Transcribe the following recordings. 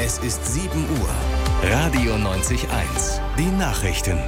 Es ist 7 Uhr. Radio 90.1. Die Nachrichten.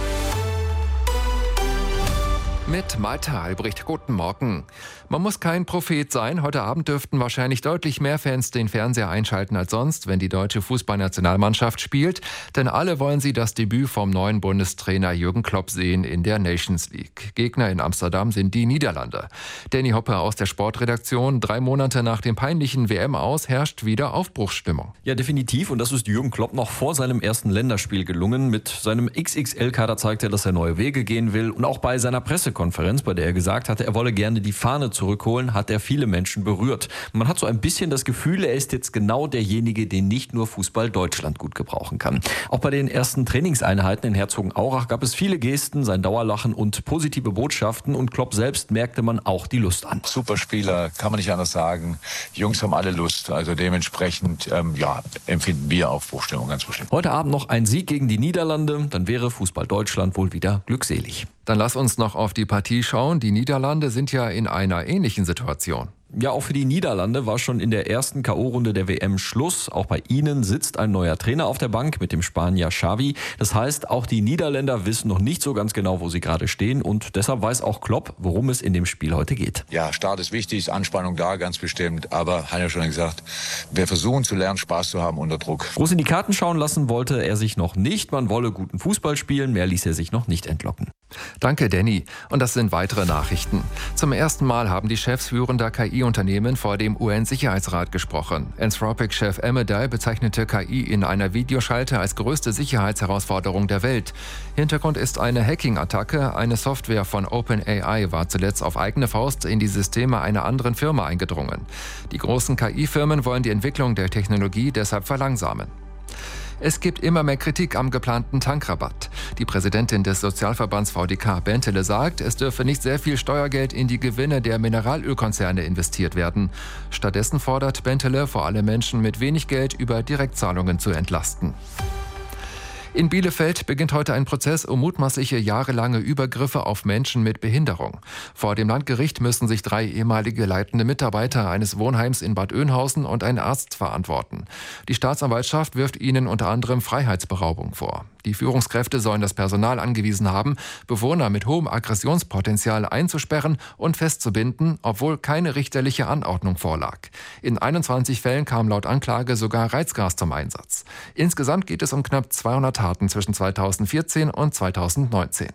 Mit Malte Albrecht, guten Morgen. Man muss kein Prophet sein. Heute Abend dürften wahrscheinlich deutlich mehr Fans den Fernseher einschalten als sonst, wenn die deutsche Fußballnationalmannschaft spielt. Denn alle wollen sie das Debüt vom neuen Bundestrainer Jürgen Klopp sehen in der Nations League. Gegner in Amsterdam sind die Niederlande. Danny Hoppe aus der Sportredaktion. 3 Monate nach dem peinlichen WM-Aus herrscht wieder Aufbruchsstimmung. Ja, definitiv. Und das ist Jürgen Klopp noch vor seinem ersten Länderspiel gelungen. Mit seinem XXL-Kader zeigt er, dass er neue Wege gehen will. Und auch bei seiner Pressekonferenz, bei der er gesagt hatte, er wolle gerne die Fahne zurückholen, hat er viele Menschen berührt. Man hat so ein bisschen das Gefühl, er ist jetzt genau derjenige, den nicht nur Fußball Deutschland gut gebrauchen kann. Auch bei den ersten Trainingseinheiten in Herzogenaurach gab es viele Gesten, sein Dauerlachen und positive Botschaften. Und Klopp selbst merkte man auch die Lust an. Super Spieler, kann man nicht anders sagen. Die Jungs haben alle Lust. Also dementsprechend empfinden wir Aufbruchstimmung ganz bestimmt. Heute Abend noch ein Sieg gegen die Niederlande, dann wäre Fußball Deutschland wohl wieder glückselig. Dann lass uns noch auf die Partie schauen. Die Niederlande sind ja in einer ähnlichen Situation. Ja, auch für die Niederlande war schon in der ersten K.O.-Runde der WM Schluss. Auch bei ihnen sitzt ein neuer Trainer auf der Bank mit dem Spanier Xavi. Das heißt, auch die Niederländer wissen noch nicht so ganz genau, wo sie gerade stehen. Und deshalb weiß auch Klopp, worum es in dem Spiel heute geht. Ja, Start ist wichtig, ist Anspannung da, ganz bestimmt. Aber, hat ja schon gesagt, wir versuchen zu lernen, Spaß zu haben unter Druck. Groß in die Karten schauen lassen wollte er sich noch nicht. Man wolle guten Fußball spielen, mehr ließ er sich noch nicht entlocken. Danke, Danny. Und das sind weitere Nachrichten. Zum ersten Mal haben die Chefs führender KI-Unternehmen vor dem UN-Sicherheitsrat gesprochen. Anthropic-Chef Amedei bezeichnete KI in einer Videoschalte als größte Sicherheitsherausforderung der Welt. Hintergrund ist eine Hacking-Attacke. Eine Software von OpenAI war zuletzt auf eigene Faust in die Systeme einer anderen Firma eingedrungen. Die großen KI-Firmen wollen die Entwicklung der Technologie deshalb verlangsamen. Es gibt immer mehr Kritik am geplanten Tankrabatt. Die Präsidentin des Sozialverbands VDK Bentele sagt, es dürfe nicht sehr viel Steuergeld in die Gewinne der Mineralölkonzerne investiert werden. Stattdessen fordert Bentele vor allem Menschen mit wenig Geld über Direktzahlungen zu entlasten. In Bielefeld beginnt heute ein Prozess um mutmaßliche jahrelange Übergriffe auf Menschen mit Behinderung. Vor dem Landgericht müssen sich 3 ehemalige leitende Mitarbeiter eines Wohnheims in Bad Oeynhausen und ein Arzt verantworten. Die Staatsanwaltschaft wirft ihnen unter anderem Freiheitsberaubung vor. Die Führungskräfte sollen das Personal angewiesen haben, Bewohner mit hohem Aggressionspotenzial einzusperren und festzubinden, obwohl keine richterliche Anordnung vorlag. In 21 Fällen kam laut Anklage sogar Reizgas zum Einsatz. Insgesamt geht es um knapp 200 Taten zwischen 2014 und 2019.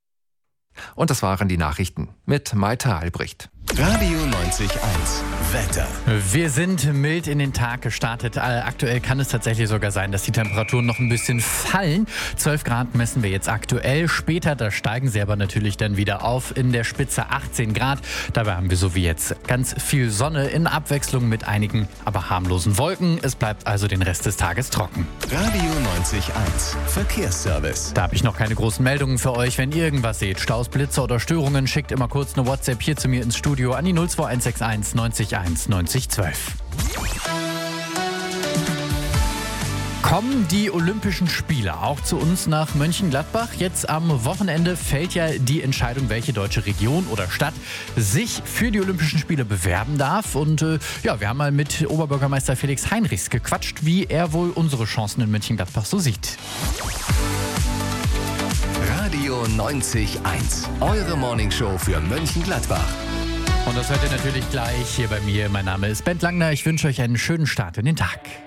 Und das waren die Nachrichten mit Malte Albrecht. Radio 90.1. Wetter. Wir sind mild in den Tag gestartet. Aktuell kann es tatsächlich sogar sein, dass die Temperaturen noch ein bisschen fallen. 12 Grad messen wir jetzt aktuell. Später, da steigen sie aber natürlich dann wieder auf. In der Spitze 18 Grad. Dabei haben wir so wie jetzt ganz viel Sonne in Abwechslung mit einigen, aber harmlosen Wolken. Es bleibt also den Rest des Tages trocken. Radio 90.1. Verkehrsservice. Da habe ich noch keine großen Meldungen für euch. Wenn ihr irgendwas seht, Staus, Blitzer oder Störungen, schickt immer kurz eine WhatsApp hier zu mir ins Studio an die 02161 90 1 90 12. Kommen die Olympischen Spiele auch zu uns nach Mönchengladbach? Jetzt am Wochenende fällt ja die Entscheidung, welche deutsche Region oder Stadt sich für die Olympischen Spiele bewerben darf. Und wir haben mal mit Oberbürgermeister Felix Heinrichs gequatscht, wie er wohl unsere Chancen in Mönchengladbach so sieht. Radio 90.1. Eure Morningshow für Mönchengladbach. Und das hört ihr natürlich gleich hier bei mir. Mein Name ist Bent Langner. Ich wünsche euch einen schönen Start in den Tag.